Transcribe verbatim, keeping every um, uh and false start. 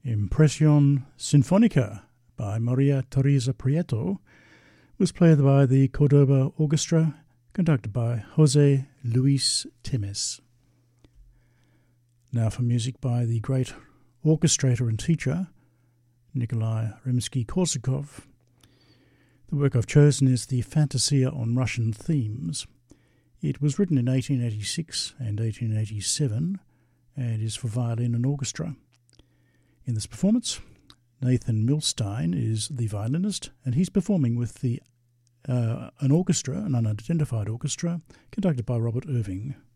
Impresión Sinfónica by Maria Teresa Prieto was played by the Cordoba Orchestra, conducted by José Luis Temes. Now for music by the great orchestrator and teacher, Nikolai Rimsky-Korsakov. The work I've chosen is the Fantasia on Russian Themes. It was written in eighteen eighty-six and eighteen eighty-seven and is for violin and orchestra. In this performance, Nathan Milstein is the violinist, and he's performing with the uh, an orchestra, an unidentified orchestra, conducted by Robert Irving.